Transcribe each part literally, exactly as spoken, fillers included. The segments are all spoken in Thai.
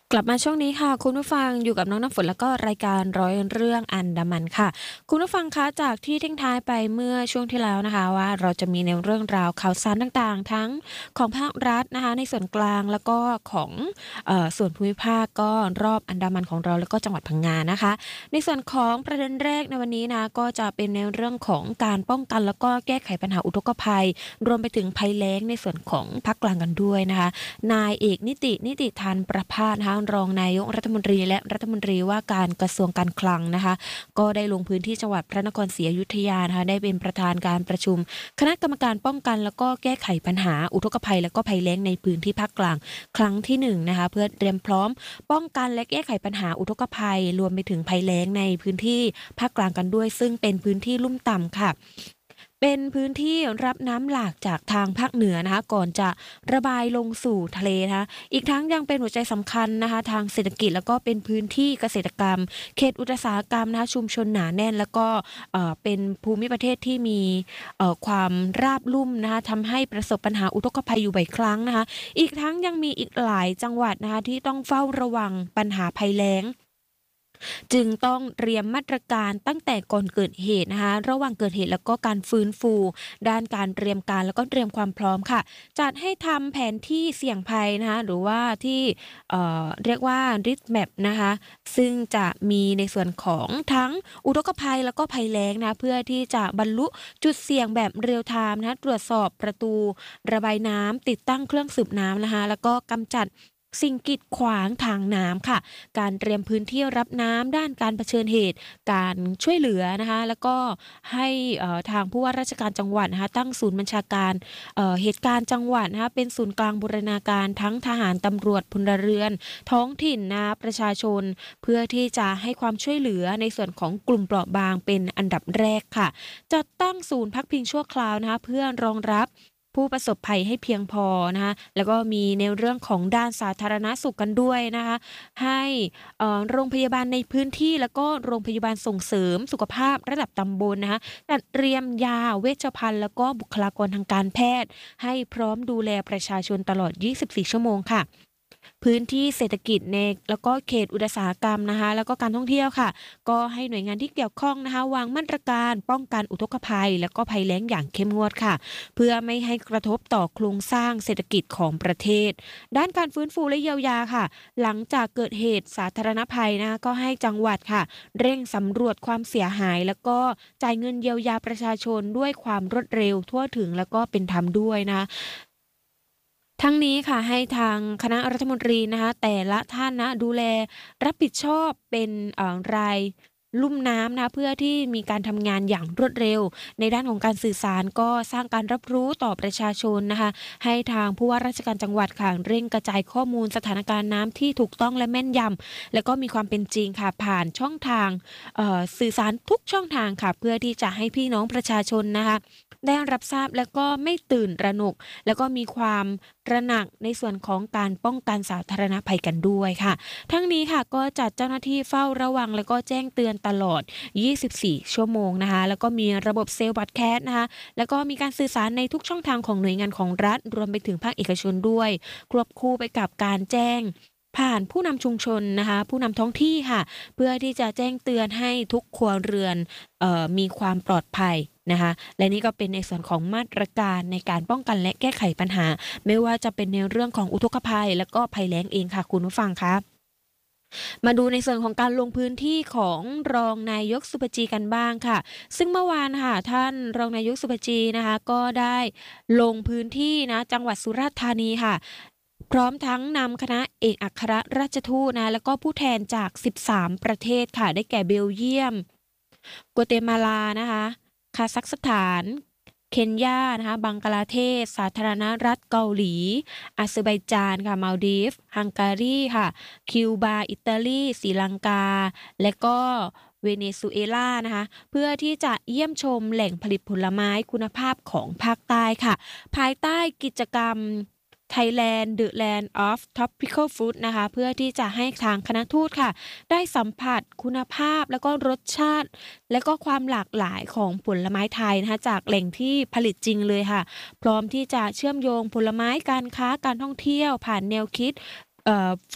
กลับมาช่วงนี้ค่ะคุณผู้ฟังอยู่กับน้องน้ำฝนแล้วก็รายการร้อยเรื่องอันดามันค่ะคุณผู้ฟังคะจากที่ทิ้งท้ายไปเมื่อช่วงที่แล้วนะคะว่าเราจะมีในเรื่องราวข่าวสารต่างๆทั้งของภาครัฐนะคะในส่วนกลางแล้วก็ของเอ่อส่วนภูมิภาคก็รอบอันดามันของเราแล้วก็จังหวัดพังงานะคะในส่วนของประเด็นแรกในวันนี้นะก็จะเป็นในเรื่องของการป้องกันแล้วก็แก้ไขปัญหาอุทกภัยรวมไปถึงภัยแล้งในส่วนของภาคกลางกันด้วยนะคะ นายเอกนิตินิติธานประภาสนะคะรองนายกรัฐมนตรีและรัฐมนตรีว่าการกระทรวงการคลังนะคะก็ได้ลงพื้นที่จังหวัดพระนครศรีอยุธยานะคะได้เป็นประธานการประชุมคณะกรรมการป้องกันแล้วก็แก้ไขปัญหาอุทกภัยและก็ภัยแล้งในพื้นที่ภาคกลางครั้งที่หนึ่งนะคะเพื่อเตรียมพร้อมป้องกันและแก้ไขปัญหาอุทกภัยรวมไปถึงภัยแล้งในพื้นที่ภาคกลางกันด้วยซึ่งเป็นพื้นที่ลุ่มต่ำค่ะ เป็นพื้นที่รับน้ำหลากจากทางภาคเหนือนะคะก่อนจะระบายลงสู่ทะเลนะคะอีกทั้งยังเป็นหัวใจสำคัญนะคะทางเศรษฐกิจแล้วก็เป็นพื้นที่เกษตรกรรมเขตอุตสาหกรรมนะคะชุมชนหนาแน่นแล้วก็เอ่อเป็นภูมิประเทศที่มีเอ่อความราบลุ่มนะคะทำให้ประสบปัญหาอุทกภัยอยู่บ่อยครั้งนะคะอีกทั้งยังมีอีกหลายจังหวัดนะคะที่ต้องเฝ้าระวังปัญหาภัยแล้ง จึงต้องเตรียมมาตรการตั้งแต่ก่อนเกิดเหตุนะคะระหว่างเกิดเหตุแล้วก็การฟื้นฟูด้านการเตรียมการแล้วก็เตรียมความพร้อมค่ะจัดให้ทำแผนที่เสี่ยงภัยนะคะหรือว่าที่เอ่อเรียกว่า risk map นะคะซึ่งจะมีในส่วนของทั้งอุทกภัยแล้วก็ภัยแล้งนะเพื่อที่จะบรรลุจุดเสี่ยงแบบเรียลไทม์นะคะตรวจสอบประตูระบายน้ำติดตั้งเครื่องสูบน้ำนะคะแล้วก็กำจัดสิ่งกีดขวางทางน้ำค่ะ การเตรียมพื้นที่รับน้ำด้านการเผชิญเหตุการช่วยเหลือนะคะแล้วก็ให้เอ่อทางผู้ว่าราชการจังหวัดนะคะตั้งศูนย์บัญชาการเอ่อเหตุการณ์จังหวัดนะคะเป็นศูนย์กลางบูรณาการทั้งทหารตำรวจพลเรือนท้องถิ่นนะคะประชาชนเพื่อที่จะให้ความช่วยเหลือในส่วนของกลุ่มเปราะบางเป็นอันดับแรกค่ะจัดตั้งศูนย์พักพิงชั่วคราวนะคะเพื่อรองรับ ผู้ประสบภัยให้เพียงพอนะคะแล้วก็มีในเรื่องของด้านสาธารณสุขกันด้วยนะคะให้เอ่อโรงพยาบาลในพื้นที่แล้วก็โรงพยาบาลส่งเสริมสุขภาพระดับตำบลนะคะจัดเตรียมยาเวชภัณฑ์แล้วก็บุคลากรทางการแพทย์ให้พร้อมดูแลประชาชนตลอด ยี่สิบสี่ ชั่วโมงค่ะ พื้นที่เศรษฐกิจในแล้วก็เขตอุตสาหกรรมนะคะแล้วก็การท่องเที่ยวค่ะก็ให้หน่วยงานที่เกี่ยวข้องนะคะวางมาตรการป้องกันอุทกภัยแล้วก็ภัยแล้งอย่างเข้มงวดค่ะเพื่อไม่ให้กระทบต่อโครงสร้างเศรษฐกิจของประเทศด้านการฟื้นฟูและเยียวยาค่ะหลังจากเกิดเหตุสาธารณภัยนะคะก็ให้จังหวัดค่ะเร่งสำรวจความเสียหายแล้วก็จ่ายเงินเยียวยาประชาชนด้วยความรวดเร็วทั่วถึงแล้วก็เป็นธรรมด้วยนะคะ ทั้งนี้ค่ะให้ทางคณะรัฐมนตรีนะคะแต่ละท่านนะดูแลรับผิดชอบเป็นเอ่อรายลุ่มน้ำนะเพื่อที่มีการทำงานอย่างรวดเร็วในด้านของการสื่อสารก็สร้างการรับรู้ต่อประชาชนนะคะให้ทางผู้ว่าราชการจังหวัดค่ะเร่งกระจายข้อมูลสถานการณ์น้ำที่ถูกต้องและแม่นยำและก็มีความเป็นจริงค่ะผ่านช่องทางเอ่อสื่อสารทุกช่องทางค่ะเพื่อที่จะให้พี่น้องประชาชนนะคะได้รับทราบแล้วก็ไม่ตื่นตระหนก แล้วก็มีความตระหนักในส่วนของการป้องกันสาธารณภัยกันด้วยค่ะ ทั้งนี้ค่ะก็จัดเจ้าหน้าที่เฝ้าระวังแล้วก็แจ้งเตือนตลอด ยี่สิบสี่ ชั่วโมงนะคะ แล้วก็มีระบบเซลล์บัตแคสนะคะ แล้วก็มีการสื่อสารในทุกช่องทางของหน่วยงานของรัฐรวมไปถึงภาคเอกชนด้วยควบคู่ไปกับการแจ้งผ่านผู้นำชุมชนนะคะผู้นำท้องที่ค่ะเพื่อที่จะแจ้งเตือนให้ทุกครัวเรือนเอ่อมีความปลอดภัย นะคะและนี่ก็เป็นในส่วนของมาตรการในการป้องกันและแก้ไขปัญหาไม่ว่าจะเป็นในเรื่องของอุทกภัยและก็ภัยแล้งเองค่ะคุณผู้ฟังคะมาดูในส่วนของการลงพื้นที่ของรองนายกสุภจีกันบ้างค่ะซึ่งเมื่อวานค่ะท่านรองนายกสุภจีนะคะก็ได้ลงพื้นที่นะจังหวัดสุราษฎร์ธานีค่ะพร้อมทั้งนำคณะเอกอัครราชทูตนะแล้วก็ผู้แทนจากสิบสามประเทศค่ะได้แก่เบลเยียมกัวเตมาลานะคะ คาซัคสถานเคนยานะคะบังกลาเทศสาธารณรัฐเกาหลีอาเซอร์ไบจานค่ะมาลดีฟฮังการีค่ะคิวบาอิตาลีศรีลังกาและก็เวเนซุเอลานะคะเพื่อที่จะเยี่ยมชมแหล่งผลิตผลไม้คุณภาพของภาคใต้ค่ะภายใต้กิจกรรม Thailand The Land of Tropical Fruit นะคะเพื่อที่จะให้ทางคณะทูตค่ะได้สัมผัสคุณภาพแล้วก็รสชาติ และก็ความหลากหลายของผลไม้ไทยนะคะจากแหล่งที่ผลิตจริงเลยค่ะพร้อมที่จะเชื่อมโยงผลไม้การค้าการท่องเที่ยวผ่านแนวคิดเอ่อ Fruit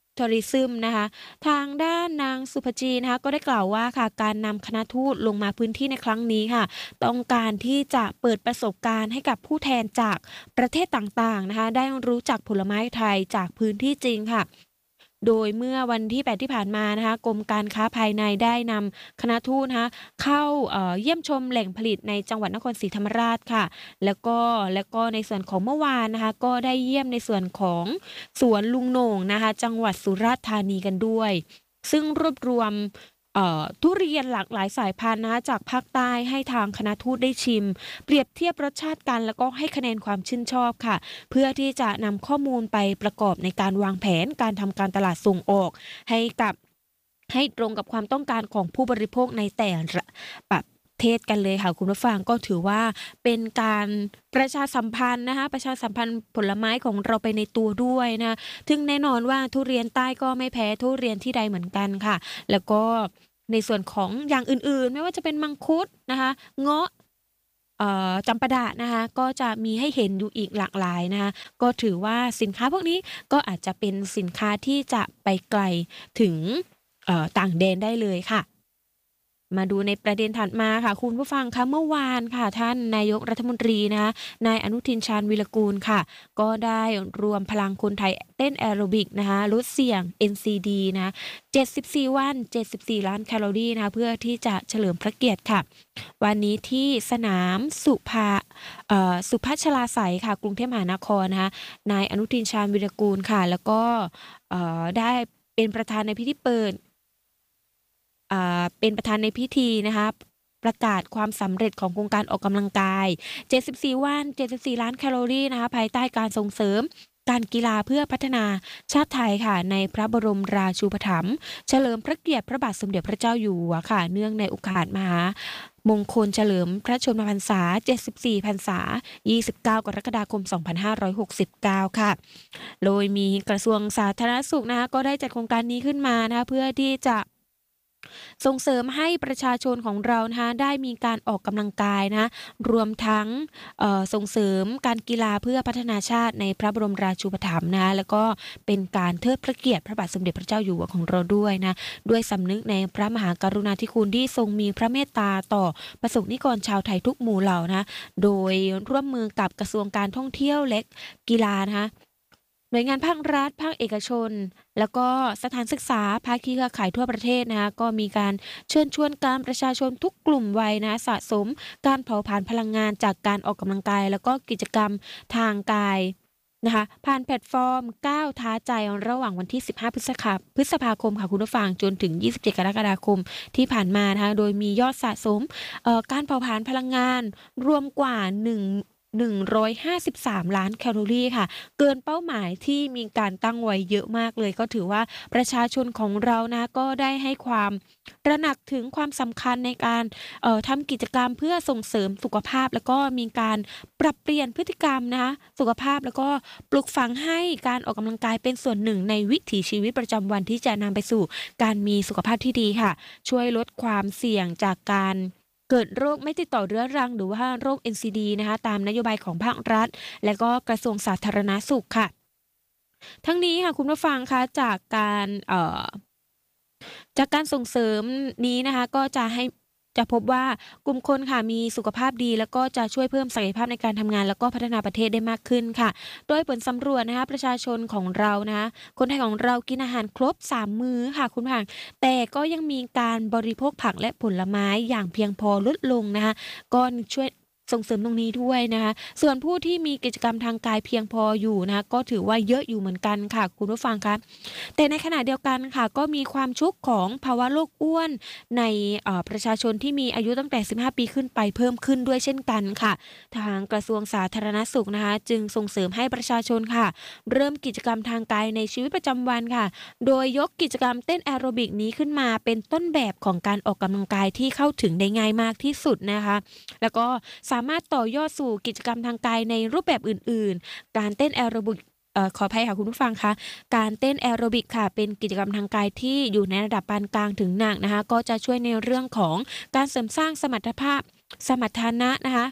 ทัวริซึมนะคะทางด้านนางสุภจีนะคะก็ได้กล่าวว่าค่ะการนำคณะทูตลงมาพื้นที่ในครั้งนี้ค่ะต้องการที่จะเปิดประสบการณ์ให้กับผู้แทนจากประเทศต่างๆนะคะได้รู้จักผลไม้ไทยจากพื้นที่จริงค่ะ โดยเมื่อวันที่แปดที่ผ่านมานะคะกรมการค้าภายในได้นำคณะทูตนะคะเข้าเอ่อเยี่ยมชมแหล่งผลิตในจังหวัดนครศรีธรรมราชค่ะแล้วก็แล้วก็ในส่วนของเมื่อวานนะคะก็ได้เยี่ยมในส่วนของสวนลุงโหน่งนะคะจังหวัดสุราษฎร์ธานีกันด้วยซึ่งรวบรวมเอ่อทุเรียนหลากหลายสายพันธุ์นะคะจากภาคใต้ให้ทางคณะทูตได้ชิมเปรียบเทียบรสชาติกันแล้วก็ให้คะแนนความชื่นชอบค่ะ เพื่อที่จะนำข้อมูลไปประกอบในการวางแผนการทำการตลาดส่งออกให้กับให้ตรงกับความต้องการของผู้บริโภคในแต่ละประเทศกันเลยค่ะคุณผู้ฟังก็ถือว่าเป็นการประชาสัมพันธ์นะคะประชาสัมพันธ์ผลไม้ของเราไปในตัวด้วยนะซึ่งแน่นอนว่าทุเรียนใต้ก็ไม่แพ้ทุเรียนที่ใดเหมือนกันค่ะแล้วก็ในส่วนของอย่างอื่นๆไม่ว่าจะเป็นมังคุดนะคะเงาะ เอ่อจำปาดะนะคะก็จะมีให้เห็นอยู่อีกหลากหลายนะคะก็ถือว่าสินค้าพวกนี้ก็อาจจะเป็นสินค้าที่จะไปไกลถึงเอ่อต่างแดนได้เลยค่ะ มาดูในประเด็นถัดมาค่ะคุณผู้ฟังคะเมื่อวานค่ะท่านนายกรัฐมนตรีนะคะนายอนุทินชาญวิรากูลค่ะก็ได้รวมพลังคนไทยเต้นแอโรบิกนะคะลดเสี่ยง เอ็น ซี ดี นะเจ็ดสิบสี่วันเจ็ดสิบสี่ล้านแคลอรีนะคะเพื่อที่จะเฉลิมพระเกียรติค่ะวันนี้ที่สนามสุภาเอ่อสุพัชลาไสยค่ะกรุงเทพมหานครนะคะนายอนุทินชาญวิรากูลค่ะแล้วก็เอ่อได้เป็นประธานในพิธีเปิด อ่าเป็นประธานในพิธีนะคะประกาศความสำเร็จของโครงการออกกำลังกายเจ็ดสิบสี่วันเจ็ดสิบสี่ล้านแคลอรีนะคะภายใต้การส่งเสริมการกีฬาเพื่อพัฒนาชาติไทยค่ะในพระบรมราชูปถัมภ์เฉลิมพระเกียรติพระบาทสมเด็จพระเจ้าอยู่หัวค่ะเนื่องในโอกาสมหามงคลเฉลิมพระชนมพรรษาเจ็ดสิบสี่พรรษายี่สิบเก้ากรกฎาคมสองพันห้าร้อยหกสิบเก้าค่ะโดยมีกระทรวงสาธารณสุขนะคะก็ได้จัดโครงการนี้ขึ้นมานะคะเพื่อที่จะ ส่งเสริมให้ประชาชนของเรานะคะได้มีการออกกำลังกายนะรวมทั้งเอ่อส่งเสริมการกีฬาเพื่อพัฒนาชาติในพระบรมราชูปถัมภ์นะคะแล้วก็เป็นการเทิดพระเกียรติพระบาทสมเด็จพระเจ้าอยู่หัวของเราด้วยนะด้วยสำนึกในพระมหากรุณาธิคุณที่ทรงมีพระเมตตาต่อประสบนิกรชาวไทยทุกหมู่เหล่านะโดยร่วมมือกับกระทรวงการท่องเที่ยวและกีฬานะคะ หน่วยงานภาครัฐภาคเอกชนแล้วก็สถานศึกษาภาคีเครือข่ายทั่วประเทศนะคะก็มีการเชิญชวนการประชาชนทุกกลุ่มวัยนะสะสมการเผาผลาญพลังงานจากการออกกำลังกายแล้วก็กิจกรรมทางกายนะคะผ่านแพลตฟอร์มก้าวท้าใจระหว่างวันที่สิบห้าพฤษภาพฤษภาคมค่ะคุณผู้ฟังจนถึงยี่สิบเจ็ดกรกฎาคมที่ผ่านมานะคะโดยมียอดสะสมเอ่อการเผาผลาญพลังงานรวมกว่าหนึ่ง หนึ่งร้อยห้าสิบสามล้านแคลอรีค่ะเกินเป้าหมายที่มีการตั้งไว้เยอะมากเลยก็ถือว่าประชาชนของเรานะก็ได้ให้ความตระหนักถึงความสำคัญในการเอ่อทำกิจกรรมเพื่อส่งเสริมสุขภาพแล้วก็มีการปรับเปลี่ยนพฤติกรรมนะคะสุขภาพแล้วก็ปลูกฝังให้การออกกำลังกายเป็นส่วนหนึ่งในวิถีชีวิตประจำวันที่จะนำไปสู่การมีสุขภาพที่ดีค่ะช่วยลดความเสี่ยงจากการเกิดโรคไม่ติดต่อเรื้อรังหรือว่าโรค เอ็น ซี ดี นะคะตามนโยบายของภาครัฐและก็กระทรวงสาธารณสุขค่ะทั้งนี้ค่ะคุณผู้ฟังคะจากการเอ่อ จากการส่งเสริมนี้นะคะก็จะให้จะพบว่ากลุ่มคนค่ะมีสุขภาพดีแล้วก็จะช่วยเพิ่มศักยภาพในการทำงานแล้วก็พัฒนาประเทศได้มากขึ้นค่ะโดยผลสำรวจนะคะประชาชนของเรานะคะคนไทยของเรากินอาหารครบสามมื้อค่ะคุณผู้ฟังแต่ก็ยังมีการบริโภคผักและผลไม้อย่างเพียงพอลดลงนะคะก็ช่วยส่งเสริมตรงนี้ด้วยนะคะส่วนผู้ที่มีกิจกรรมทางกายเพียงพออยู่นะคะก็ถือว่าเยอะอยู่เหมือนกันค่ะคุณผู้ฟังคะแต่ในขณะเดียวกันค่ะก็มีความชุกของภาวะโลกอ้วนในเอ่อประชาชนที่มีอายุตั้งแต่สิบห้าปีขึ้นไปเพิ่มขึ้นด้วยเช่นกันค่ะทางกระทรวงสาธารณสุขนะคะจึงส่งเสริมให้ประชาชนค่ะเริ่มกิจกรรมทางกายในชีวิตประจำวันค่ะโดยยกกิจกรรมเต้นแอโรบิกนี้ขึ้นมาเป็นต้นแบบของการออกกำลังกายที่เข้าถึงได้ง่ายมากที่สุดนะคะแล้วก็สามารถต่อยอดสู่กิจกรรมทางกายในรูปแบบอื่นๆการเต้นแอโรบิก เอ่อขออภัยค่ะคุณผู้ฟังคะการเต้นแอโรบิกค่ะเป็นกิจกรรมทางกายที่อยู่ในระดับปานกลางถึงหนักนะคะก็จะช่วยในเรื่องของการเสริมสร้างสมรรถภาพสมรรถนะนะคะ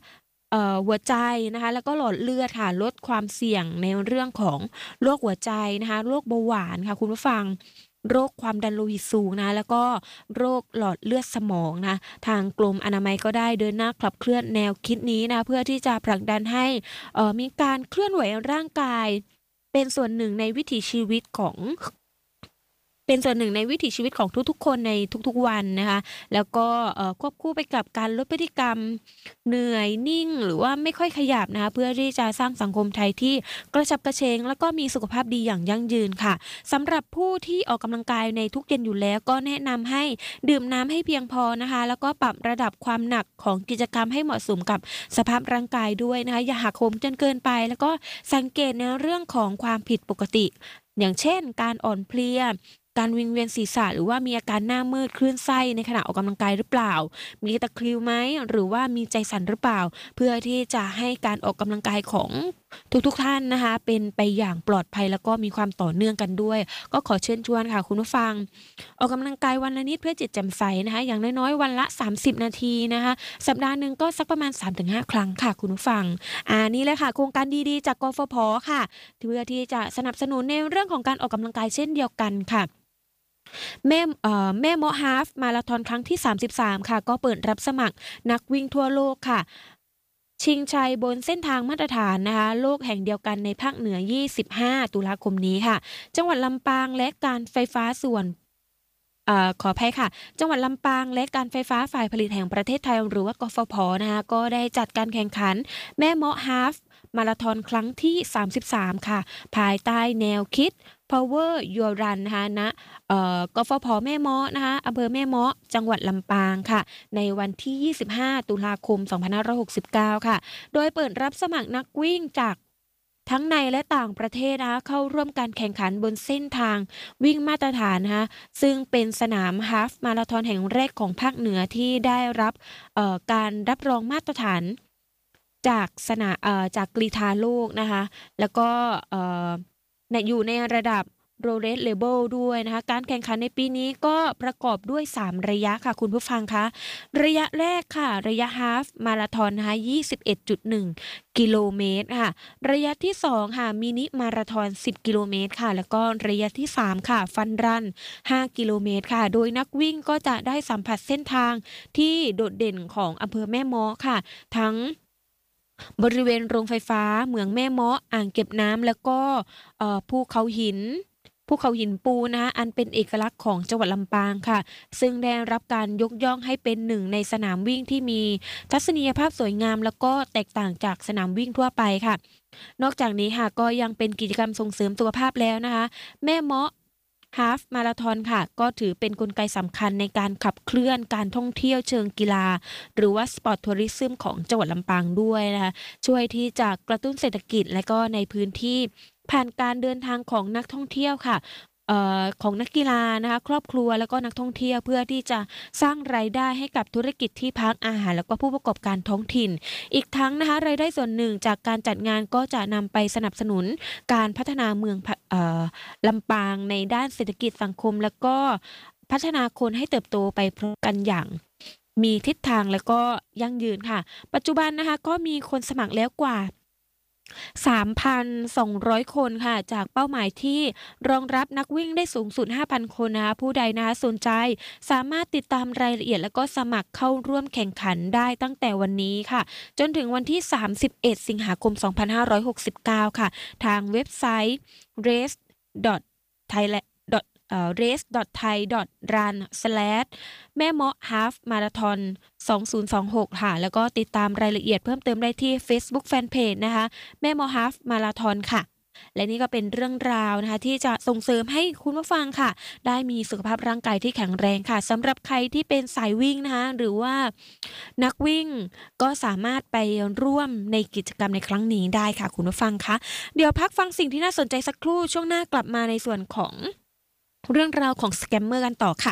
เอ่อหัวใจนะคะแล้วก็หลอดเลือดค่ะลดความเสี่ยงในเรื่องของโรคหัวใจนะคะโรคเบาหวานค่ะคุณผู้ฟังโรคความดันโลหิตสูงนะแล้วก็โรคหลอดเลือดสมองนะทางกรมอนามัยก็ได้เดินหน้าขับเคลื่อนแนวคิดนี้นะเพื่อที่จะผลักดันให้เอ่อมีการเคลื่อนไหวร่างกายเป็นส่วนหนึ่งในวิถีชีวิตของ เป็นส่วนหนึ่งในวิถีชีวิตของทุกๆคนในทุกๆวันนะคะแล้วก็เอ่อควบคู่ไปกับการลดพฤติกรรมเหนื่อยนิ่งหรือว่าไม่ค่อยขยับนะคะเพื่อที่จะสร้างสังคมไทยที่กระฉับกระเฉงแล้วก็มีสุขภาพดีอย่างยั่งยืนค่ะสำหรับผู้ที่ออกกำลังกายในทุกเย็นอยู่แล้วก็แนะนำให้ดื่มน้ำให้เพียงพอนะคะแล้วก็ปรับระดับความหนักของกิจกรรมให้เหมาะสมกับสภาพร่างกายด้วยนะคะอย่าหักโหมจนเกินไปแล้วก็สังเกตในเรื่องของความผิดปกติอย่างเช่นการอ่อนเพลีย การวิงเวียนศีรษะหรือว่ามีอาการหน้ามืดคลื่นไส้ในขณะออกกำลังกายหรือเปล่ามีตะคริวไหมหรือว่ามีใจสั่นหรือเปล่าเพื่อที่จะให้การออกกำลังกายของทุกๆท่านนะคะเป็นไปอย่างปลอดภัยแล้วก็มีความต่อเนื่องกันด้วยก็ขอเชิญชวนค่ะคุณผู้ฟังออกกำลังกายวันละนิดเพื่อจิตแจ่มใสนะคะอย่างน้อยๆวันละสามสิบนาทีนะคะสัปดาห์หนึ่งก็สักประมาณ สามถึงห้า ครั้งค่ะคุณผู้ฟังอ่านี่เลยค่ะโครงการดีๆจากกฟผค่ะเพื่อที่จะสนับสนุนในเรื่องของการออกกำลังกายเช่นเดียวกันค่ะ แม่เอ่อแม่เมาะฮาล์ฟมาราธอนครั้งที่ สามสิบสาม ค่ะก็เปิดรับสมัครนักวิ่งทั่วโลกค่ะชิงชัยบนเส้นทางมาตรฐานนะคะโลกแห่งเดียวกันในภาคเหนือ ยี่สิบห้า ตุลาคมนี้ค่ะจังหวัดลำปางและการไฟฟ้าส่วนเอ่อขออภัยค่ะจังหวัดลำปางและการไฟฟ้าฝ่ายผลิตแห่งประเทศไทยหรือว่ากฟผนะคะก็ได้จัดการแข่งขันแม่เมาะฮาล์ฟมาราธอนครั้งที่ สามสิบสาม ค่ะภายใต้แนวคิด Power Your Run นะคะณเอ่อกฟผแม่เมาะนะคะอำเภอแม่เมาะจังหวัดลำปางค่ะในวันที่ ยี่สิบห้า ตุลาคม สองพันห้าร้อยหกสิบเก้า ค่ะโดยเปิดรับสมัครนักวิ่งจากทั้งในและต่างประเทศนะคะเข้าร่วมการแข่งขันบนเส้นทางวิ่งมาตรฐานนะคะซึ่งเป็นสนามฮาล์ฟมาราธอนแห่งแรกของภาคเหนือที่ได้รับเอ่อการรับรองมาตรฐานจากสนาเอ่อจากกรีฑาโลกนะคะแล้วก็เอ่อ เนี่ยอยู่ในระดับ Road Label ด้วยนะคะการแข่งขันในปีนี้ก็ประกอบด้วยสามระยะค่ะคุณผู้ฟังคะระยะแรกค่ะระยะฮาล์ฟมาราธอนนะคะ ยี่สิบเอ็ดจุดหนึ่ง กิโลเมตรค่ะระยะที่สองค่ะมินิมาราธอนสิบกิโลเมตรค่ะแล้วก็ระยะที่สามค่ะฟันรันห้ากิโลเมตรค่ะโดยนักวิ่งก็จะได้สัมผัสเส้นทางที่โดดเด่นของอำเภอแม่เมาะค่ะทั้ง บริเวณโรงไฟฟ้าเหมืองแม่เมาะอ่างเก็บน้ำแล้วก็เอ่อภูเขาหินภูเขาหินปูนนะคะอันเป็นเอกลักษณ์ของจังหวัดลำปางค่ะซึ่งได้รับการยกย่องให้เป็นหนึ่งในสนามวิ่งที่มีทัศนียภาพสวยงามแล้วก็แตกต่างจากสนามวิ่งทั่วไปค่ะนอกจากนี้ค่ะก็ยังเป็นกิจกรรมส่งเสริมสุขภาพแล้วนะคะแม่เมาะฮาล์ฟมาราธอนค่ะก็ถือเป็นกลไกสำคัญในการขับเคลื่อนการท่องเที่ยวเชิงกีฬาหรือว่าสปอร์ตทัวริซึมของจังหวัดลำปางด้วยนะคะช่วยที่จะกระตุ้นเศรษฐกิจและก็ในพื้นที่ผ่านการเดินทางของนักท่องเที่ยวค่ะเอ่อของนักกีฬานะคะครอบครัวแล้วก็นักท่องเที่ยวเพื่อที่จะสร้างรายได้ให้กับธุรกิจที่พักอาหารแล้วก็ผู้ประกอบการท้องถิ่นอีกทั้งนะคะรายได้ส่วนหนึ่งจากการจัดงานก็จะนำไปสนับสนุนการพัฒนาเมืองพะเอ่อ ลำปางในด้านเศรษฐกิจสังคมแล้วก็พัฒนาคนให้เติบโตไปพร้อมกันอย่างมีทิศทางแล้วก็ยั่งยืนค่ะปัจจุบันนะคะก็มีคนสมัครแล้วกว่า สามพันสองร้อย คนค่ะจากเป้าหมายที่รองรับนักวิ่งได้สูงสุด ห้าพัน คนนะคะผู้ใดนะคะสนใจสามารถติดตามรายละเอียดแล้วก็สมัครเข้าร่วมแข่งขันได้ตั้งแต่วันนี้ค่ะจนถึงวันที่ สามสิบเอ็ด สิงหาคม สองพันห้าร้อยหกสิบเก้า ค่ะทางเว็บไซต์ race thailand เอ่อ race thai run แม่เมาะฮาล์ฟมาราธอนสองพันยี่สิบหกค่ะแล้วก็ติดตามรายละเอียดเพิ่มเติมได้ที่ Facebook Fanpage นะคะแม่เมาะฮาล์ฟมาราธอนค่ะและนี่ก็เป็นเรื่องราวนะคะที่จะส่งเสริมให้คุณผู้ฟังค่ะได้มีสุขภาพร่างกายที่แข็งแรงค่ะสำหรับใครที่เป็นสายวิ่งนะคะหรือว่านักวิ่งก็สามารถไปร่วมในกิจกรรมในครั้งนี้ได้ค่ะคุณผู้ฟังคะเดี๋ยวพักฟังสิ่งที่น่าสนใจสักครู่ช่วงหน้ากลับมาในส่วนของเรื่องราวของสแกมเมอร์กันต่อค่ะ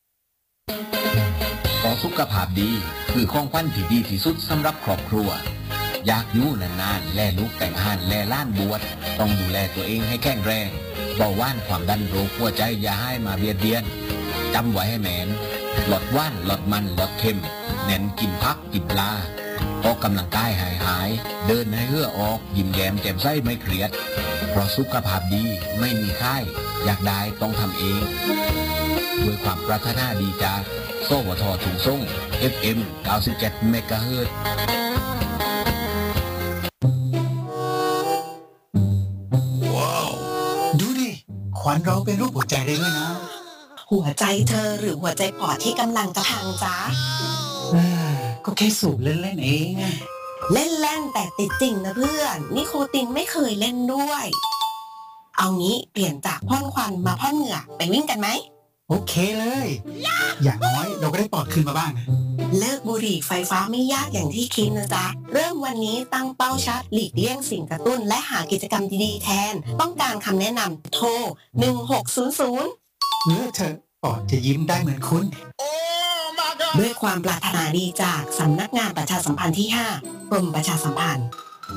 ขอสุขภาพดีคือของขวัญที่ดีที่สุดสำหรับครอบครัวอยากอยู่นานๆแลลูกแต่งงานแลล้านบวชต้องดูแลตัวเองให้แข็งแรงเบาหวานความดันโรคหัวใจอย่าให้มาเบียดเบียนจำไว้ให้แม่นลดหวานลดมันลดเค็มเน้นกินผักกินปลาออกกำลังกายหายหายเดินให้เหงื่อออกยิ้มแย้มแจ่มใสไม่เครียดเพราะสุขภาพดีไม่มีค่ายอยากได้ต้องทำเองด้วยความปรารถนาดีจากสวทถุงส่ง เอฟ เอ็ม เก้าสิบเจ็ด เมกะเฮิรตซ์ดูดิควันเราเป็นรูปหัวใจได้ด้วยนะหัวใจเธอหรือหัวใจปอดที่กำลังจะพังจ๊ะเออก็แค่สูบเล่นๆเองอะเล่นแล่นแต่ติดจริงนะเพื่อนนิโคตินไม่เคยเล่นด้วย เอางี้เปลี่ยนจากพ่นควันมาพ่นเหงื่อไปวิ่งกันไหมโอเคเลย อย่างน้อยเราก็ได้ปลอดคืนมาบ้างนะเลิกบุหรี่ไฟฟ้าไม่ยากอย่างที่คิดนะจ๊ะเริ่มวันนี้ตั้งเป้าชัดหลีกเลี่ยงสิ่งกระตุ้นและหากิจกรรมดีๆแทนต้องการคำแนะนำโทรหนึ่งหกศูนย์ศูนย์เมื่อเธอปอดจะยิ้มได้เหมือนคุณด้วยความปรารถนาดีจากสำนักงานประชาสัมพันธ์ที่ห้ากรมประชาสัมพันธ์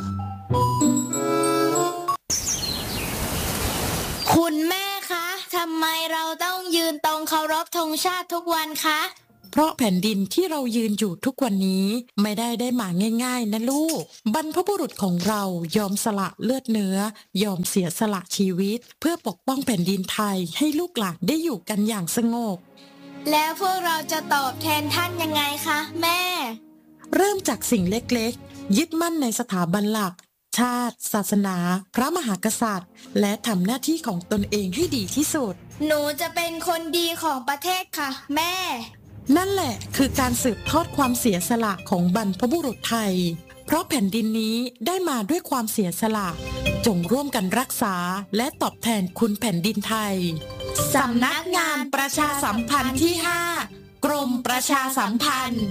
คุณแม่คะทำไมเราต้องยืนตรงเคารพธงชาติทุกวันคะเพราะแผ่นดินที่เรายืนอยู่ทุกวันนี้ไม่ได้ได้มาง่ายๆนะลูกบรรพบุรุษของเรายอมสละเลือดเนื้อยอมเสียสละชีวิตเพื่อปกป้องแผ่นดินไทยให้ลูกหลานได้อยู่กันอย่างสงบแล้วพวกเราจะตอบแทนท่านยังไงคะแม่เริ่มจากสิ่งเล็กๆยึดมั่นในสถาบันหลักชาติ ศาสนา พระมหากษัตริย์ และทำหน้าที่ของตนเองให้ดีที่สุดหนูจะเป็นคนดีของประเทศค่ะแม่นั่นแหละคือการสืบทอดความเสียสละของบรรพบุรุษไทย เพราะแผ่นดินนี้ได้มาด้วยความเสียสละ จงร่วมกันรักษาและตอบแทนคุณแผ่นดินไทย สำนักงานประชาสัมพันธ์ที่ ห้ากรมประชาสัมพันธ์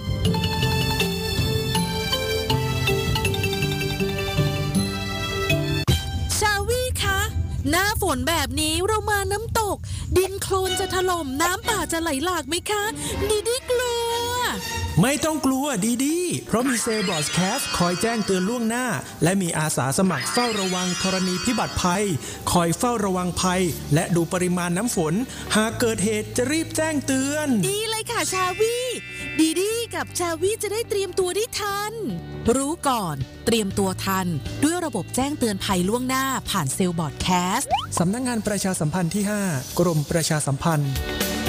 ชาวี่คะ หน้าฝนแบบนี้เรามาน้ำตก ดินโคลนจะถล่มน้ำป่าจะไหลหลากไหมคะดีดีกลัวไม่ต้องกลัวดีดีเพราะมีเซลล์บรอดแคสต์คอยแจ้งเตือนล่วงหน้าและมีอาสาสมัครเฝ้าระวังธรณีพิบัติภัยคอยเฝ้าระวังภัยและดูปริมาณน้ำฝนหากเกิดเหตุจะรีบแจ้งเตือนดีเลยค่ะชาวี่ดีดีกับชาวี่จะได้เตรียมตัวได้ทัน รู้ก่อนเตรียมตัวทันด้วยระบบแจ้งเตือนภัยล่วงหน้าผ่านเซลล์บอร์ดแคสต์สำนักงานประชาสัมพันธ์ที่ ห้ากรมประชาสัมพันธ์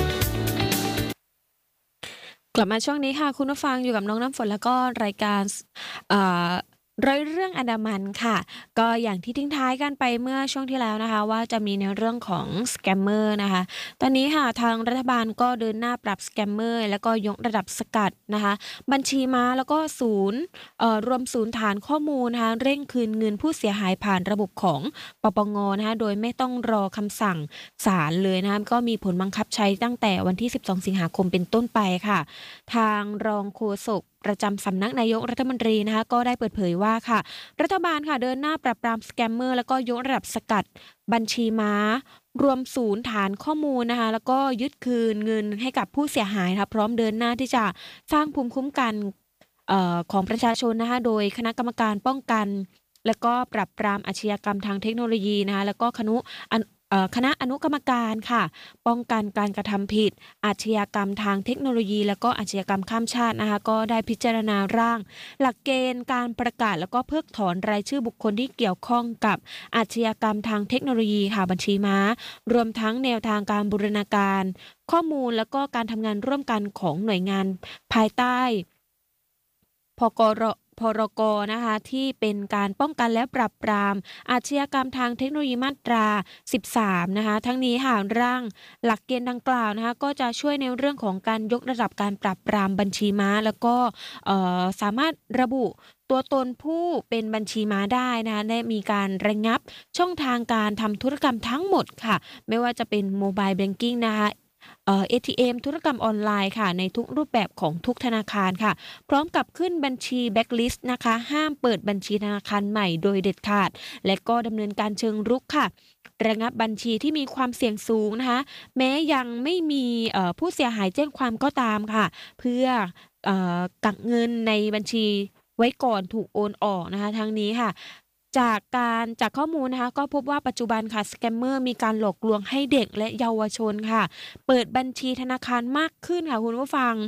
กลับมาช่วงนี้ค่ะคุณผู้ฟังอยู่กับน้องน้ำฝนแล้วก็รายการเอ่อร้อยเรื่องอันดามันค่ะก็อย่างที่ทิ้งท้ายกันไปเมื่อช่วงที่แล้วนะคะว่าจะมีในเรื่องของสแกมเมอร์นะคะตอนนี้ค่ะทางรัฐบาลก็เดินหน้าปรับสแกมเมอร์แล้วก็ยกระดับสกัดนะคะบัญชีม้าแล้วก็ศูนย์เอ่อรวมศูนย์ฐานข้อมูลนะคะเร่งคืนเงินผู้เสียหายผ่านระบบของปปงนะคะโดยไม่ต้องรอคำสั่งศาลเลยนะคะก็มีผลบังคับใช้ตั้งแต่วันที่สิบสองสิงหาคมเป็นต้นไปค่ะทางรองโฆษกประจำสำนักนายกรัฐมนตรีนะคะก็ได้เปิดเผยว่าค่ะรัฐบาลค่ะเดินหน้าปราบปรามสแกมเมอร์แล้วก็ยกระดับสกัดบัญชีม้ารวมศูนย์ฐานข้อมูลนะคะแล้วก็ยึดคืนเงินให้กับผู้เสียหายค่ะพร้อมเดินหน้าที่จะสร้างภูมิคุ้มกันเอ่อของประชาชนนะคะโดยคณะกรรมการป้องกันและก็ปราบปรามอาชญากรรมทางเทคโนโลยีนะคะแล้วก็คณะคณะอนุกรรมการค่ะป้องกันการกระทำผิดอาชญากรรมทางเทคโนโลยีแล้วก็อาชญากรรมข้ามชาตินะคะก็ได้พิจารณาร่าง หลักเกณฑ์การประกาศแล้วก็เพิกถอนรายชื่อบุคคลที่เกี่ยวข้องกับอาชญากรรมทางเทคโนโลยีค่ะบัญชีม้ารวมทั้งแนวทางการบูรณาการข้อมูลแล้วก็การทำงานร่วมกันของหน่วยงานภายใต้พกรพรกนะคะที่เป็นการป้องกันและปราบปรามอาชญากรรมทางเทคโนโลยีมาตราสิบสามนะคะทั้งนี้ค่ะร่างหลักเกณฑ์ดังกล่าวนะคะก็จะช่วยในเรื่องของการยกระดับการปราบปรามบัญชีม้าแล้วก็สามารถระบุตัวตนผู้เป็นบัญชีม้าได้นะคะได้มีการระงับช่องทางการทำธุรกรรมทั้งหมดค่ะไม่ว่าจะเป็นโมบายแบงกิ้งนะคะเอ่อ เอ ที เอ็ม ธุรกรรมออนไลน์ค่ะในทุกรูปแบบของทุกธนาคารค่ะพร้อมกับขึ้นบัญชีแบ็คลิสต์นะคะห้ามเปิดบัญชีธนาคารใหม่โดยเด็ดขาดและก็ดำเนินการเชิงรุกค่ะระงับบัญชีที่มีความเสี่ยงสูงนะคะแม้ยังไม่มีผู้เสียหายแจ้งความก็ตามค่ะเพื่อเอ่อกักเงินในบัญชีไว้ก่อนถูกโอนออกนะคะทั้งนี้ค่ะจากการจากข้อมูลนะคะก็พบว่าปัจจุบันค่ะสแกมเมอร์มีการหลอกลวงให้เด็กและเยาวชนค่ะเปิดบัญชีธนาคารมากขึ้นค่ะคุณผู้ฟัง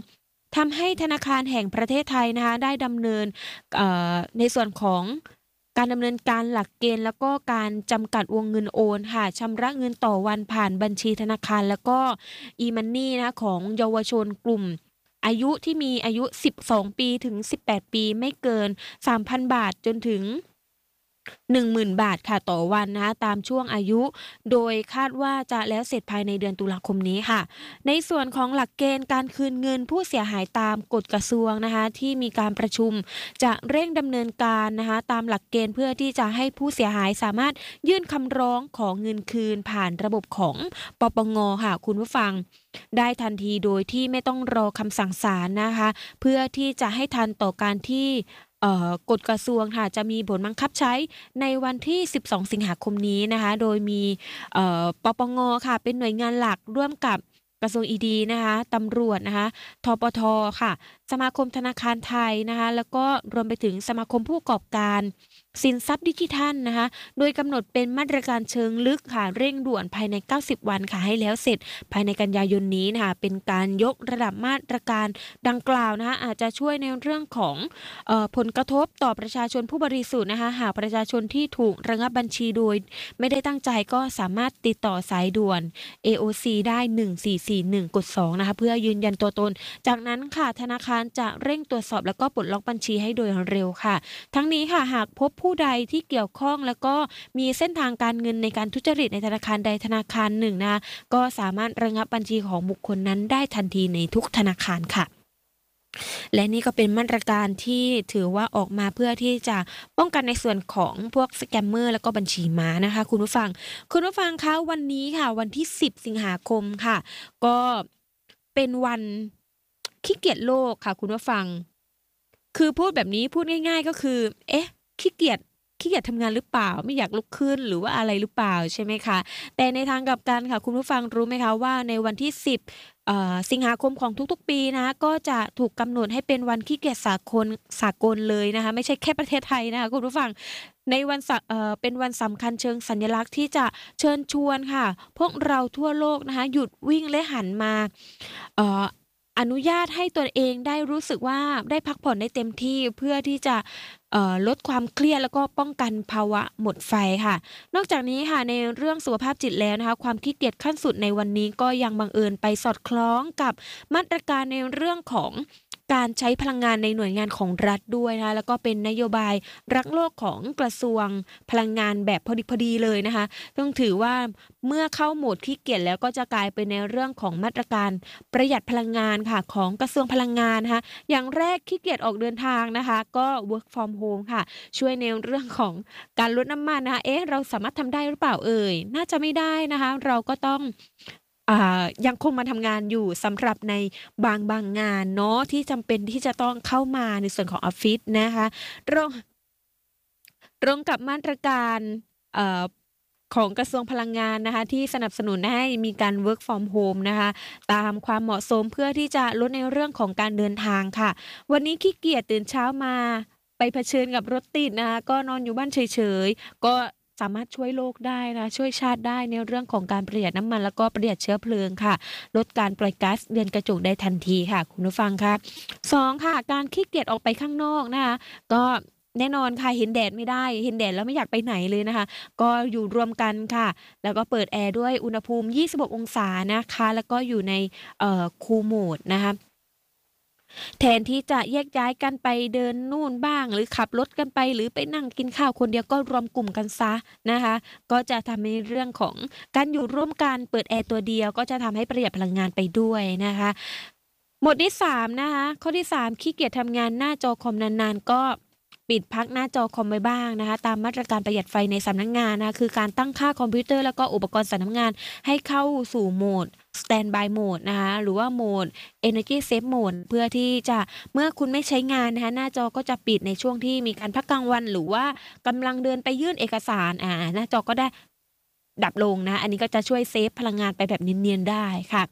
ทำให้ธนาคารแห่งประเทศไทยนะคะได้ดำเนินเอ่อในส่วนของการดำเนินการหลักเกณฑ์แล้วก็การจำกัดวงเงินโอนค่ะชำระเงินต่อวันผ่านบัญชีธนาคารแล้วก็ e-money นะของเยาวชนกลุ่มอายุที่มีอายุสิบสองปีถึงสิบแปดปีไม่เกิน สามพัน บาทจนถึงหนึ่งหมื่น บาทค่ะต่อวันนะคะตามช่วงอายุโดยคาดว่าจะแล้วเสร็จภายในเดือนตุลาคมนี้ค่ะในส่วนของหลักเกณฑ์การคืนเงินผู้เสียหายตามกฎกระทรวงนะคะที่มีการประชุมจะเร่งดำเนินการนะคะตามหลักเกณฑ์เพื่อที่จะให้ผู้เสียหายสามารถยื่นคำร้องของเงินคืนผ่านระบบของปปงค่ะคุณผู้ฟังได้ทันทีโดยที่ไม่ต้องรอคำสั่งศาลนะคะเพื่อที่จะให้ทันต่อการที่เอ่อกฎกระทรวงค่ะจะมีผลบังคับใช้ในวันที่สิบสองสิงหาคมนี้นะคะโดยมีเอ่อปปงค่ะเป็นหน่วยงานหลักร่วมกับกระทรวงอีดีนะคะตำรวจนะคะทปทค่ะสมาคมธนาคารไทยนะคะแล้วก็รวมไปถึงสมาคมผู้ประกอบการสินทรัพย์ดิจิทัลนะคะโดยกำหนดเป็นมาตรการเชิงลึกค่ะเร่งด่วนภายในเก้าสิบวันค่ะให้แล้วเสร็จภายในกันยายนนี้นะคะเป็นการยกระดับมาตรการดังกล่าวนะคะอาจจะช่วยในเรื่องของเอ่อผลกระทบต่อประชาชนผู้บริสุทธิ์นะคะหากประชาชนที่ถูกระงับบัญชีโดยไม่ได้ตั้งใจก็สามารถติดต่อสายด่วน เอ โอ ซี ได้หนึ่งสี่สี่หนึ่งกดสองนะคะเพื่อยืนยันตัวตนจากนั้นค่ะธนาคารจะเร่งตรวจสอบแล้วก็ปลดล็อกบัญชีให้โดยเร็วค่ะทั้งนี้ค่ะหากพบผู้ใดที่เกี่ยวข้องแล้วก็มีเส้นทางการเงินในการทุจริตในธนาคารใดธนาคารหนึ่งนะก็สามารถระงับบัญชีของบุคคลนั้นได้ทันทีในทุกธนาคารค่ะและนี่ก็เป็นมาตรการที่ถือว่าออกมาเพื่อที่จะป้องกันในส่วนของพวกสแกมเมอร์แล้วก็บัญชีม้านะคะคุณผู้ฟังคุณผู้ฟังคะวันนี้ค่ะวันที่สิบสิงหาคมค่ะก็เป็นวันขี้เกียจโลกค่ะคุณผู้ฟังคือพูดแบบนี้พูดง่ายๆก็คือเอ๊ะขี้เกียจขี้เกียจทำงานหรือเปล่าไม่อยากลุกขึ้นหรือว่าอะไรหรือเปล่าใช่ไหมคะแต่ในทางกลับกันค่ะคุณผู้ฟังรู้ไหมคะว่าในวันที่สิบเอ่อสิงหาคมของทุกๆปีนะก็จะถูกกำหนดให้เป็นวันขี้เกียจสากลสากลเลยนะคะไม่ใช่แค่ประเทศไทยนะคะคุณผู้ฟังในวันเอ่อเป็นวันสำคัญเชิงสัญลักษณ์ที่จะเชิญชวนค่ะพวกเราทั่วโลกนะคะหยุดวิ่งและหันมาเอ่ออนุญาตให้ตัวเองได้รู้สึกว่าได้พักผ่อนได้เต็มที่เพื่อที่จะเอ่อลดความเครียดแล้วก็ป้องกันภาวะหมดไฟค่ะนอกจากนี้ค่ะในเรื่องสุขภาพจิตแล้วนะคะความขี้เกียจขั้นสุดในวันนี้ก็ยังบังเอิญไปสอดคล้องกับมาตรการในเรื่องของการใช้พลังงานในหน่วยงานของรัฐด้วยนะคะแล้วก็เป็นนโยบายรักโลกของกระทรวงพลังงานแบบพอดิบพอดีเลยนะคะต้องถือว่าเมื่อเข้าโหมดขี้เกียจแล้วก็จะกลายเป็นในเรื่องของมาตรการประหยัดพลังงานค่ะของกระทรวงพลังงานนะคะอย่างแรกขี้เกียจออกเดินทางนะคะก็ work from home ค่ะช่วยในเรื่องของการลดน้ำมันนะคะเอ๊ะเราสามารถทำได้หรือเปล่าเอ่ยน่าจะไม่ได้นะคะเราก็ต้องอ่ายังคงมาทำงานอยู่สำหรับในบางบางงานเนาะที่จำเป็นที่จะต้องเข้ามาในส่วนของออฟฟิศนะคะตรงตรงกับมาตรการเอ่อของกระทรวงพลังงานนะคะที่สนับสนุนให้มีการ work from home นะคะตามความเหมาะสมเพื่อที่จะลดในเรื่องของการเดินทางค่ะวันนี้ขี้เกียจตื่นเช้ามาไปเผชิญกับรถติดนะคะก็นอนอยู่บ้านเฉยๆก็สามารถช่วยโลกได้นะช่วยชาติได้ในเรื่องของการประหยัดน้ำมันแล้วก็ประหยัดเชื้อเพลิงค่ะลดการปล่อยก๊าซเรือนกระจกได้ทันทีค่ะคุณผู้ฟังค่ะสองค่ะการขี้เกียจออกไปข้างนอกนะคะก็แน่นอนค่ะเห็นแดดไม่ได้เห็นแดดแล้วไม่อยากไปไหนเลยนะคะก็อยู่รวมกันค่ะแล้วก็เปิดแอร์ด้วยอุณหภูมิยี่สิบหกองศานะคะแล้วก็อยู่ในเอ่อคูลโหมดนะคะแทนที่จะแยกย้ายกันไปเดินนู่นบ้างหรือขับรถกันไปหรือไปนั่งกินข้าวคนเดียวก็รวมกลุ่มกันซะนะคะก็จะทำในเรื่องของการอยู่ร่วมกันเปิดแอร์ตัวเดียวก็จะทำให้ประหยัดพลังงานไปด้วยนะคะหมวดที่สามนะคะข้อที่สามขี้เกียจทำงานหน้าจอคอมนานๆก็ปิดพักหน้าจอคอมไว้บ้างนะคะตามมาตรการประหยัดไฟในสำนักงานนะคะคือการตั้งค่าคอมพิวเตอร์แล้วก็อุปกรณ์สำนักงานให้เข้าสู่โหมด Standby Mode นะคะหรือว่าโหมด Energy Save Mode เพื่อที่จะเมื่อคุณไม่ใช้งานนะคะหน้าจอก็จะปิดในช่วงที่มีการพักกลางวันหรือว่ากำลังเดินไปยื่นเอกสารอ่าหน้าจอก็ได้ดับลงนะอันนี้ก็จะช่วยเซฟพลังงานไปแบบเนียนๆได้ค่ะ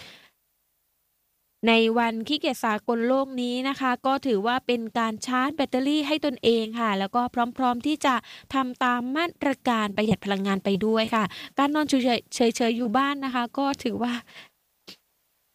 ในวันขี้เกียจสากลโลกนี้นะคะก็ถือว่าเป็นการชาร์จแบตเตอรี่ให้ตนเองค่ะแล้วก็พร้อมๆที่จะทำตามมาตรการประหยัดพลังงานไปด้วยค่ะการนอนเฉยๆเฉยๆอยู่บ้านนะคะก็ถือว่า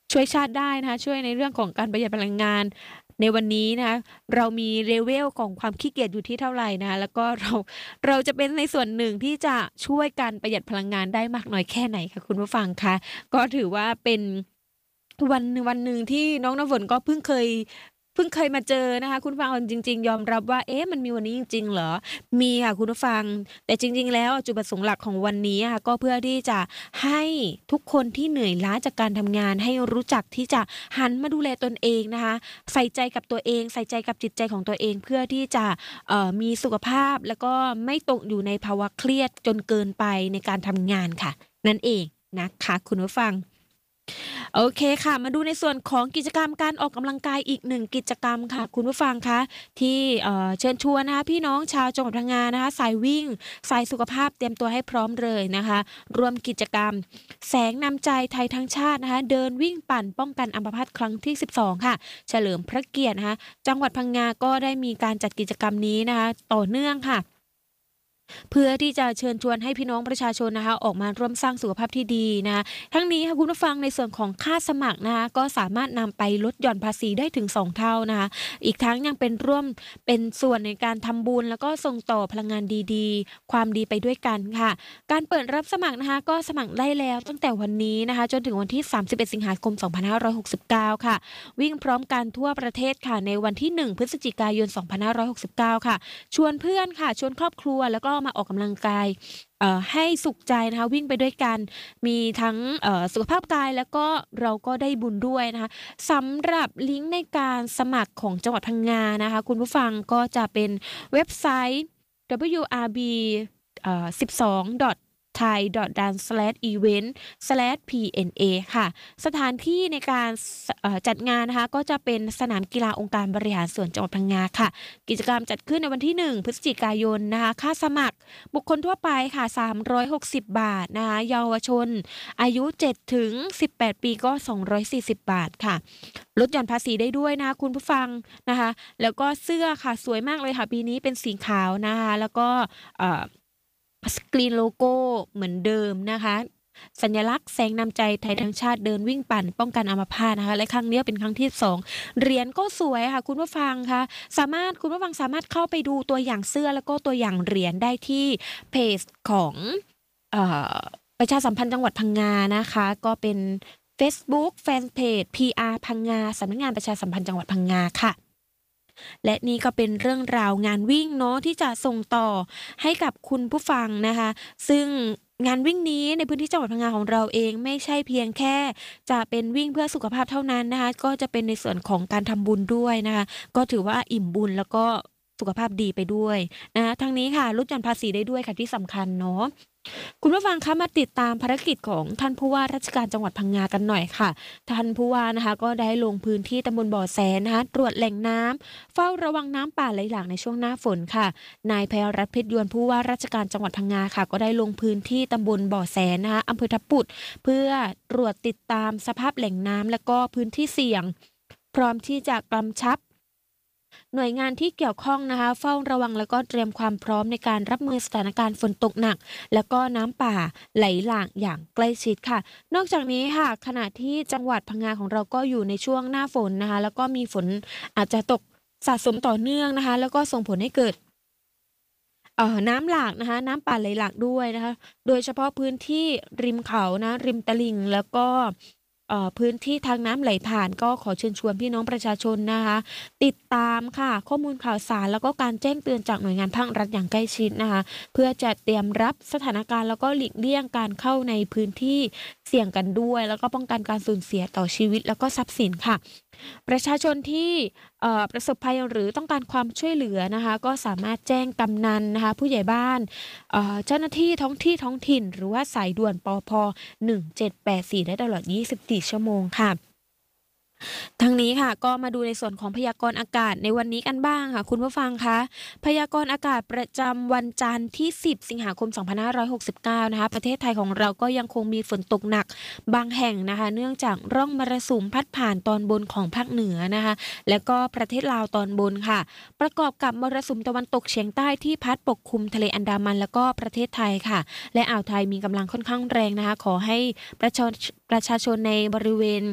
ช่วยชาติได้นะคะช่วยในเรื่องของการประหยัดพลังงานในวันนี้นะคะเรามีเลเวลของความขี้เกียจอยู่ที่เท่าไหร่นะคะแล้วก็เราเราจะเป็นในส่วนหนึ่งที่จะช่วยกันประหยัดพลังงานได้มากน้อยแค่ไหนคะคุณผู้ฟังคะก็ถือว่าเป็นวันวันหนึ่งที่น้องน้ำฝนก็เพิ่งเคยเพิ่งเคยมาเจอนะคะคุณผู้ฟังเอาจริงๆยอมรับว่าเอ๊ะมันมีวันนี้จริงๆเหรอมีค่ะคุณผู้ฟังแต่จริงๆแล้วจุดประสงค์หลักของวันนี้ค่ะก็เพื่อที่จะให้ทุกคนที่เหนื่อยล้าจากการทำงานให้รู้จักที่จะหันมาดูแลตนเองนะคะใส่ใจกับตัวเองใส่ใจกับจิตใจของตัวเองเพื่อที่จะเอ่อมีสุขภาพแล้วก็ไม่ตกอยู่ในภาวะเครียดจนเกินไปในการทำงานค่ะนั่นเองนะคะคุณผู้ฟังโอเคค่ะมาดูในส่วนของกิจกรรมการออกกำลังกายอีกหนึ่งกิจกรรมค่ะคุณผู้ฟังคะที่เอ่อเชิญชวนนะคะพี่น้องชาวจังหวัดพังงานะคะสายวิ่งสายสุขภาพเตรียมตัวให้พร้อมเลยนะคะรวมกิจกรรมแสงนำใจไทยทั้งชาตินะคะเดินวิ่งปั่นป้องกันอัมพาตครั้งที่สิบสองค่ะเฉลิมพระเกียรตินะคะจังหวัดพังงาก็ได้มีการจัดกิจกรรมนี้นะคะต่อเนื่องค่ะเพื่อที่จะเชิญชวนให้พี่น้องประชาชนนะคะออกมาร่วมสร้างสุขภาพที่ดีนะคะทั้งนี้ค่ะคุณผู้ฟังในส่วนของค่าสมัครนะคะก็สามารถนำไปลดหย่อนภาษีได้ถึงสองเท่านะคะอีกทั้งยังเป็นร่วมเป็นส่วนในการทำบุญแล้วก็ส่งต่อพลังงานดีๆความดีไปด้วยกันค่ะการเปิดรับสมัครนะคะก็สมัครได้แล้วตั้งแต่วันนี้นะคะจนถึงวันที่สามสิบเอ็ดสิงหาคมสองพันห้าร้อยหกสิบเก้าค่ะวิ่งพร้อมกันทั่วประเทศค่ะในวันที่หนึ่งพฤศจิกายนสองพันห้าร้อยหกสิบเก้าค่ะชวนเพื่อนค่ะชวนครอบครัวแล้วก็มาออกกำลังกายเอ่อให้สุขใจนะคะวิ่งไปด้วยกันมีทั้งเอ่อสุขภาพกายแล้วก็เราก็ได้บุญด้วยนะคะสำหรับลิงก์ในการสมัครของจังหวัดพังงานะคะคุณผู้ฟังก็จะเป็นเว็บไซต์ ดับเบิลยู อาร์ บี เอ่อ สิบสอง ไทย ดัน สแลช อีเวนต์ สแลช พี เอ็น เอ ค่ะสถานที่ในการจัดงานนะคะก็จะเป็นสนามกีฬาองค์การบริหารส่วนจังหวัดพังงาค่ะกิจกรรมจัดขึ้นในวันที่หนึ่งพฤศจิกายนนะคะค่าสมัครบุคคลทั่วไปค่ะสามร้อยหกสิบบาทนะคะเยาวชนอายุเจ็ดถึงสิบแปดปีก็สองร้อยสี่สิบบาทค่ะลดหย่อนภาษีได้ด้วยนะคุณผู้ฟังนะคะแล้วก็เสื้อค่ะสวยมากเลยค่ะปีนี้เป็นสีขาวนะคะแล้วก็เอ่อสกรีนโลโก้เหมือนเดิมนะคะสัญลักษณ์แสงนำใจไทยทั้งชาติเดินวิ่งปั่นป้องกันอัมพาตนะคะและครั้งนี้เป็นครั้งที่สองเหรียญก็สวยค่ะคุณผู้ฟังคะสามารถคุณผู้ฟังสามารถเข้าไปดูตัวอย่างเสื้อแล้วก็ตัวอย่างเหรียญได้ที่เพจของเอ่อประชาสัมพันธ์จังหวัดพังงานะคะก็เป็น Facebook แฟนเพจ พี อาร์ พังงาสำนักงานประชาสัมพันธ์จังหวัดพังงาค่ะและนี่ก็เป็นเรื่องราวงานวิ่งเนาะที่จะส่งต่อให้กับคุณผู้ฟังนะคะซึ่งงานวิ่งนี้ในพื้นที่จังหวัดพังงาของเราเองไม่ใช่เพียงแค่จะเป็นวิ่งเพื่อสุขภาพเท่านั้นนะคะก็จะเป็นในส่วนของการทำบุญด้วยนะคะก็ถือว่าอิ่มบุญแล้วก็สุขภาพดีไปด้วยนะทั้งนี้ค่ะลดหย่อนภาษีได้ด้วยค่ะที่สำคัญเนาะคุณผู้ฟังคะมาติดตามภารกิจของท่านผู้ว่าราชการจังหวัดพังงากันหน่อยค่ะท่านผู้ว่านะคะก็ได้ลงพื้นที่ตำบลบ่อแสนนะคะตรวจแหล่งน้ำเฝ้าระวังน้ำป่าไหลหลากในช่วงหน้าฝนค่ะนายไพรัตน์เพชรยวนผู้ว่าราชการจังหวัดพังงาค่ะก็ได้ลงพื้นที่ตำบลบ่อแสนนะคะอำเภอทับปุดเพื่อตรวจติดตามสภาพแหล่งน้ำและก็พื้นที่เสี่ยงพร้อมที่จะกำชับหน่วยงานที่เกี่ยวข้องนะคะเฝ้าระวังแล้วก็เตรียมความพร้อมในการรับมือสถานการณ์ฝนตกหนักแล้วก็น้ำป่าไหลหลากอย่างใกล้ชิดค่ะนอกจากนี้ค่ะขณะที่จังหวัดพังงาของเราก็อยู่ในช่วงหน้าฝนนะคะแล้วก็มีฝนอาจจะตกสะสมต่อเนื่องนะคะแล้วก็ส่งผลให้เกิดเอ่อน้ำหลากนะคะน้ำป่าไหลหลากด้วยนะคะโดยเฉพาะพื้นที่ริมเขานะริมตลิ่งแล้วก็พื้นที่ทางน้ำไหลผ่านก็ขอเชิญชวนพี่น้องประชาชนนะคะติดตามค่ะข้อมูลข่าวสารแล้วก็การแจ้งเตือนจากหน่วยงานภาครัฐอย่างใกล้ชิดนะคะเพื่อจะเตรียมรับสถานการณ์แล้วก็หลีกเลี่ยงการเข้าในพื้นที่เสี่ยงกันด้วยแล้วก็ป้องกันการสูญเสียต่อชีวิตแล้วก็ทรัพย์สินค่ะประชาชนที่ประสบภัยหรือต้องการความช่วยเหลือนะคะก็สามารถแจ้งกำนันนะคะผู้ใหญ่บ้านเจ้าหน้าที่ท้องที่ท้องถิ่นหรือว่าสายด่วนปภหนึ่งเจ็ดแปดสี่ได้ตลอดยี่สิบสี่ชั่วโมงค่ะทั้งนี้ค่ะก็มาดูในส่วนของพยากรณ์อากาศในวันนี้กันบ้างค่ะคุณผู้ฟังคะพยากรณ์อากาศประจำวันจันทร์ที่สิบสิงหาคมสองพันห้าร้อยหกสิบเก้านะคะประเทศไทยของเราก็ยังคงมีฝนตกหนักบางแห่งนะคะเนื่องจากร่องมรสุมพัดผ่านตอนบนของภาคเหนือนะคะและก็ประเทศลาวตอนบนค่ะประกอบกับมรสุมตะวันตกเฉียงใต้ที่พัดปกคลุมทะเลอันดามันแล้วก็ประเทศไทยค่ะและอ่าวไทยมีกำลังค่อนข้างแรงนะคะขอให้ประชาประชาชนในบริเวณ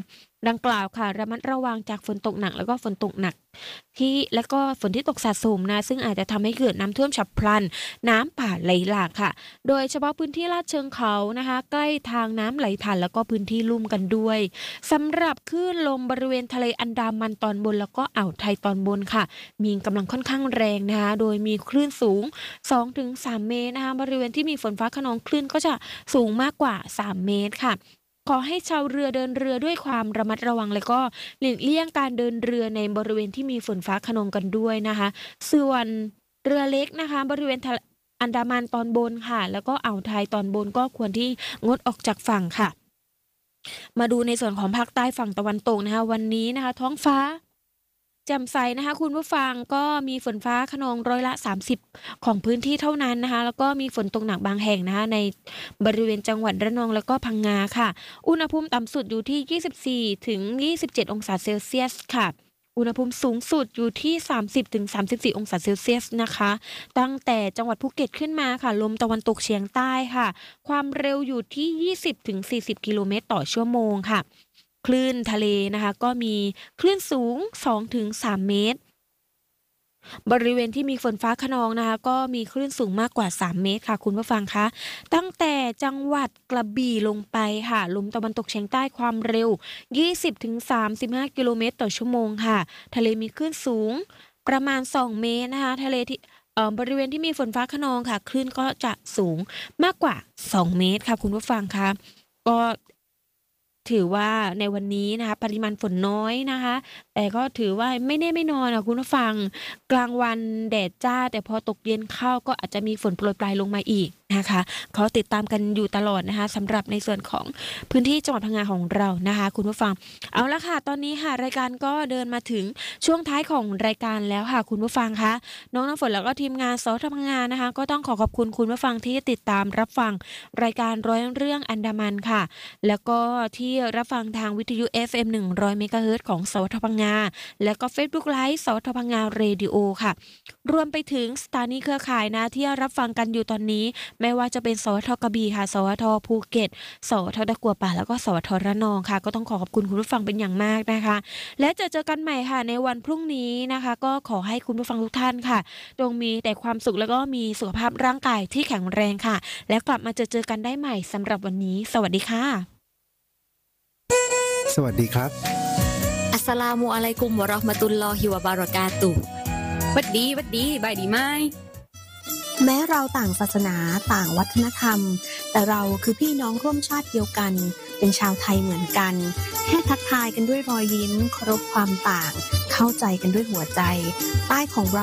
ดังกล่าวค่ะระมัดระวังจากฝนตกหนักแล้วก็ฝนตกหนักที่และก็ฝนที่ตกสะสมนะซึ่งอาจจะทำให้เกิดน้ำท่วมฉับพลันน้ำป่าไหลหลากค่ะโดยเฉพาะพื้นที่ลาดเชิงเขานะคะใกล้ทางน้ำไหลผ่านแล้วก็พื้นที่ลุ่มกันด้วยสำหรับคลื่นลมบริเวณทะเลอันดามันตอนบนแล้วก็อ่าวไทยตอนบนค่ะมีกำลังค่อนข้างแรงนะคะโดยมีคลื่นสูง สองถึงสาม เมตรนะคะบริเวณที่มีฝนฟ้าคะนองคลื่นก็จะสูงมากกว่าสามเมตรค่ะขอให้ชาวเรือเดินเรือด้วยความระมัดระวังและก็หลีกเลี่ยงการเดินเรือในบริเวณที่มีฝนฟ้าคะนองกันด้วยนะคะส่วนเรือเล็กนะคะบริเวณอันดามันตอนบนค่ะแล้วก็อ่าวไทยตอนบนก็ควรที่งดออกจากฝั่งค่ะมาดูในส่วนของภาคใต้ฝั่งตะวันตกนะคะวันนี้นะคะท้องฟ้าแจ่มใสนะคะคุณผู้ฟังก็มีฝนฟ้าคะนองร้อยละสามสิบของพื้นที่เท่านั้นนะคะแล้วก็มีฝนตกหนักบางแห่งนะคะในบริเวณจังหวัดระนองแล้วก็พังงาค่ะอุณหภูมิต่ำสุดอยู่ที่ยี่สิบสี่ถึงยี่สิบเจ็ดองศาเซลเซียสค่ะอุณหภูมิสูงสุดอยู่ที่สามสิบถึงสามสิบสี่องศาเซลเซียสนะคะตั้งแต่จังหวัดภูเก็ตขึ้นมาค่ะลมตะวันตกเฉียงใต้ค่ะความเร็วอยู่ที่ยี่สิบถึงสี่สิบกิโลเมตรต่อชั่วโมงค่ะคลื่นทะเลนะคะก็มีคลื่นสูง สองถึงสาม เมตรบริเวณที่มีฝนฟ้าคะนองนะคะก็มีคลื่นสูงมากกว่าสามเมตรค่ะคุณผู้ฟังคะตั้งแต่จังหวัดกระบี่ลงไปค่ะลมตะวันตกเฉียงใต้ความเร็ว ยี่สิบถึงสามสิบห้ากิโลเมตรต่อชั่วโมงค่ะทะเลมีคลื่นสูงประมาณสองเมตรนะคะทะเลที่เอ่อบริเวณที่มีฝนฟ้าคะนองค่ะคลื่นก็จะสูงมากกว่าสองเมตรค่ะคุณผู้ฟังคะก็ถือว่าในวันนี้นะคะปริมาณฝนน้อยนะคะแต่ก็ถือว่าไม่แน่ไม่นอนนะคุณผู้ฟังกลางวันแดดจ้าแต่พอตกเย็นเข้าก็อาจจะมีฝนโปรยปลายลงมาอีกนะคะเขาติดตามกันอยู่ตลอดนะคะสำหรับในส่วนของพื้นที่จังหวัดพังงาของเรานะคะคุณผู้ฟังเอาละค่ะตอนนี้ค่ะรายการก็เดินมาถึงช่วงท้ายของรายการแล้วค่ะคุณผู้ฟังคะน้องน้ำฝนแล้วก็ทีมงานสทพังงานะคะก็ต้องขอขอบคุณคุณผู้ฟังที่ติดตามรับฟังรายการร้อยเรื่องอันดามันค่ะแล้วก็ที่รับฟังทางวิทยุ เอฟ เอ็ม หนึ่งร้อยเมกะเฮิรตซ์ของสทพังงาแล้วก็ Facebook Live สทพังงาเรดิโอค่ะรวมไปถึงสถานีเครือข่ายนะที่รับฟังกันอยู่ตอนนี้ไม่ว่าจะเป็นสวทกระบี่ค่ะสวทภูเก็ตสวทตะกั่วป่าแล้วก็สวทระนองค่ะก็ต้องขอขอบคุณคุณผู้ฟังเป็นอย่างมากนะคะและจะเจอกันใหม่ค่ะในวันพรุ่งนี้นะคะก็ขอให้คุณผู้ฟังทุกท่านค่ะจงมีแต่ความสุขแล้วก็มีสุขภาพร่างกายที่แข็งแรงค่ะแล้วกลับมาเจอเจอกันได้ใหม่สำหรับวันนี้สวัสดีค่ะสวัสดีครับอัสสลามุอะลัยกุมวะเราะห์มะตุลลอฮิวะบารอกาตุฮ์วัดดีวัดดีบายดีไหมแม้เราต่างศาสนาต่างวัฒนธรรมแต่เราคือพี่น้องร่วมชาติเดียวกันเป็นชาวไทยเหมือนกันแค่ทักทายกันด้วยรอยยิ้มเคารพความต่างเข้าใจกันด้วยหัวใจใต้ของเรา